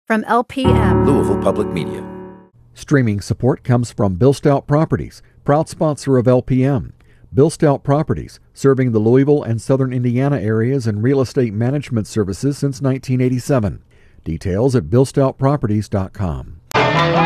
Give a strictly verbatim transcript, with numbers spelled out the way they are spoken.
From L P M, Louisville Public Media. Streaming support comes from Bill Stout Properties, proud sponsor of L P M. Bill Stout Properties, serving the Louisville and southern Indiana areas in real estate management services since nineteen eighty-seven. Details at bill stout properties dot com.